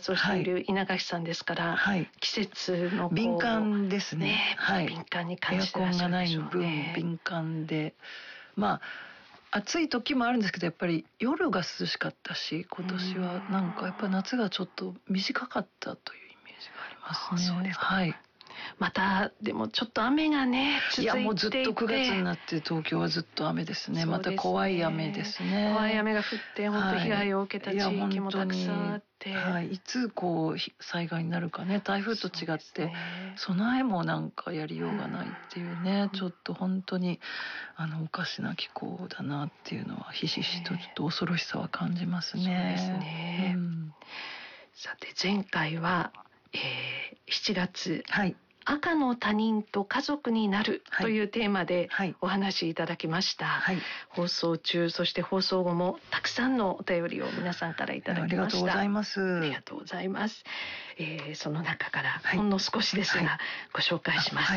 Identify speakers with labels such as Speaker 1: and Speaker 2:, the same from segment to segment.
Speaker 1: 活をしている稲垣さんですから、はい、季節の
Speaker 2: 敏感ですね。はい、
Speaker 1: 敏感に感じてらっしゃるでしょうね。
Speaker 2: エアコンがない分敏感で、暑い時もあるんですけど、やっぱり夜が涼しかったし、今年はなんかやっぱ夏がちょっと短かったというイメージがありますね。
Speaker 1: そうですか。
Speaker 2: はい。
Speaker 1: またでもちょっと雨がね続いていて、
Speaker 2: いやもうずっと9月になって東京はずっと雨ですね。また怖い雨ですね。
Speaker 1: 怖い雨が降って本当被害を受けた地域もたくさんあって、
Speaker 2: はい、いつこう災害になるかね、台風と違って備えもなんかやりようがないっていうね、ちょっと本当におかしな気候だなっていうのはひしひしとちょっと恐ろしさは感じますね。
Speaker 1: そうですね。さて前回は、7月、はい、赤の他人と家族になるというテーマでお話しいただきました、はいはい、放送中そして放送後もたくさんのお便りを皆さんからいただきました。
Speaker 2: ありがとうございます。
Speaker 1: ありがとうございます、その中からほんの少しですがご紹介します、はい、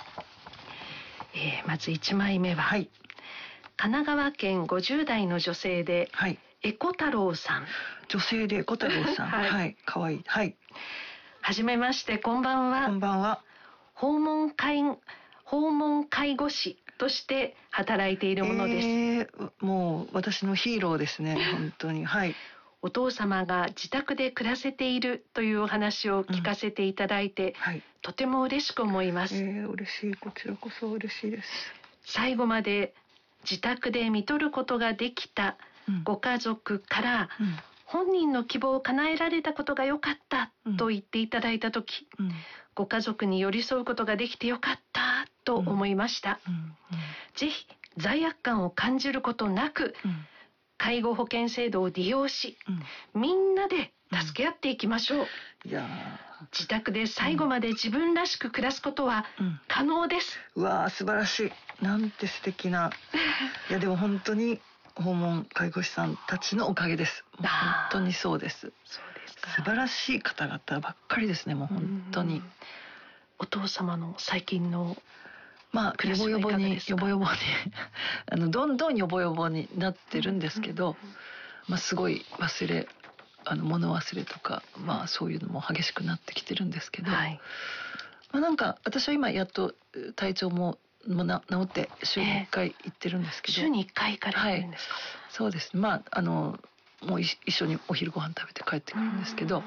Speaker 1: まず1枚目は、はい、神奈川県50代の女性で、はい、エコ太郎さん。
Speaker 2: 女性でエコ太郎さんはい、かわいい。はい、
Speaker 1: はじめまして、こんばんは。
Speaker 2: こんばんは。
Speaker 1: 訪問介護士として働いているものです。
Speaker 2: もう私のヒーローですね、本当に。はい。
Speaker 1: お父様が自宅で暮らせているというお話を聞かせていただいて、はい、とても嬉しく思います。
Speaker 2: 嬉しい、こちらこそ嬉しいです。
Speaker 1: 最後まで自宅で看取ることができたご家族から、本人の希望を叶えられたことが良かったと言っていただいたとき、ご家族に寄り添うことができて良かったと思いました。ぜひ罪悪感を感じることなく、介護保険制度を利用し、みんなで助け合っていきましょう。自宅で最後まで自分らしく暮らすことは可能です。
Speaker 2: うわー、素晴らしい。なんて素敵な。いやでも本当に訪問介護士さんたちのおかげです。本当にそうです。
Speaker 1: そうですか。
Speaker 2: 素晴らしい方々ばっかりですね、もう本当に。
Speaker 1: お父様の最近の
Speaker 2: ヨボヨボにどんどんヨボヨボになってるんですけど、すごい物忘れとか、そういうのも激しくなってきてるんですけど、はい、なんか私は今やっと体調も治って週に1回行ってるんですけど、
Speaker 1: 週に1回行かれてるんですか？
Speaker 2: はい、そうです。もう一緒にお昼ご飯食べて帰ってくるんですけど、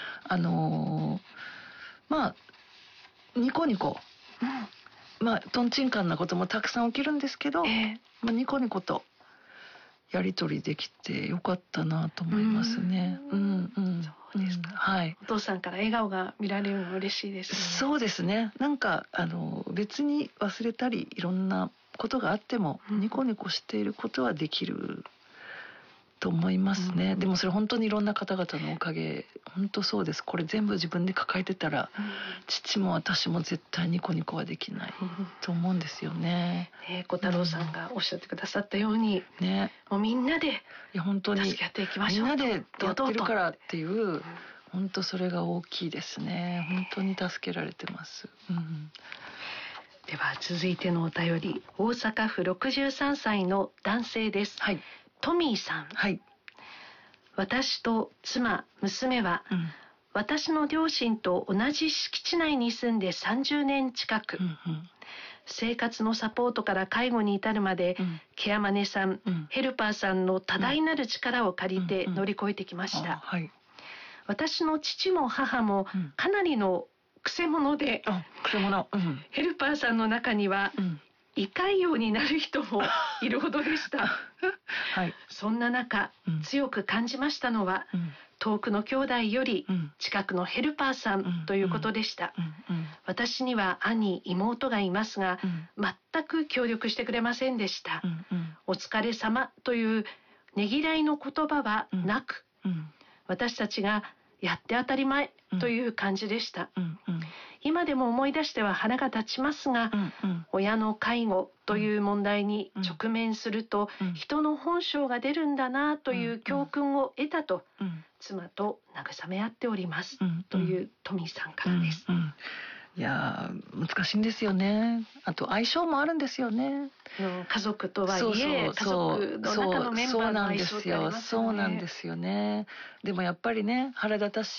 Speaker 2: ニコニコ、トンチンカンなこともたくさん起きるんですけど、ニコニコとやり取りできてよかったなと思いますね。
Speaker 1: そうですか。はい。お父さんから笑顔が見られるの嬉しいですね。
Speaker 2: そうですね。なんか別に忘れたりいろんなことがあっても、ニコニコしていることはできると思いますね。でもそれ本当にいろんな方々のおかげ、本当そうです。これ全部自分で抱えてたら、父も私も絶対ニコニコはできないと思うんですよね。
Speaker 1: 小太郎さんがおっしゃってくださったように、もうみんなで助け合っていきましょう。
Speaker 2: みんなでやってるからっていう、本当それが大きいですね。本当に助けられてます。
Speaker 1: では続いてのお便り、大阪府63歳の男性です。はい。トミーさん、はい、私と妻、娘は、私の両親と同じ敷地内に住んで30年近く、生活のサポートから介護に至るまで、ケアマネさん、ヘルパーさんの多大なる力を借りて乗り越えてきました。私の父も母もかなりのくせ者で、ヘルパーさんの中には、胃潰瘍になる人もいるほどでした。はい、そんな中、強く感じましたのは、遠くの兄弟より近くのヘルパーさんということでした。私には兄、妹がいますが、全く協力してくれませんでした。お疲れ様というねぎらいの言葉はなく、私たちがやって当たり前という感じでした。今でも思い出しては腹が立ちますが、親の介護という問題に直面すると、人の本性が出るんだなという教訓を得たと、妻と慰め合っております、というトミーさんからです。
Speaker 2: いや難しいんですよね。あと相性もあるんですよね。
Speaker 1: 家族とはいえ、家族の中のメンバーの相性ってありますよね。
Speaker 2: そうなんですよね。でもやっぱりね、腹立たしい